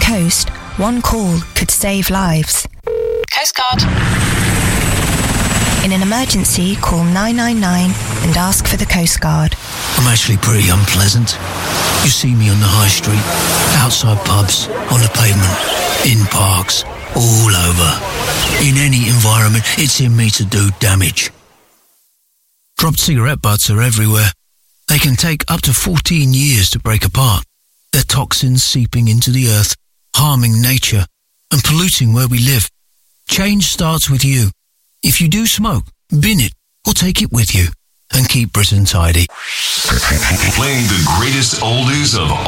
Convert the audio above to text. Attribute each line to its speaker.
Speaker 1: coast, one call could save lives.
Speaker 2: Coast Guard.
Speaker 1: In an emergency, call 999 and ask for the Coast Guard.
Speaker 3: I'm actually pretty unpleasant. You see me on the high street, outside pubs, on the pavement, in parks, all over. In any environment, it's in me to do damage. Dropped cigarette butts are everywhere. They can take up to 14 years to break apart. Their toxins seeping into the earth, harming nature, and polluting where we live. Change starts with you. If you do smoke, bin it or take it with you and keep Britain tidy.
Speaker 4: Playing the greatest oldies of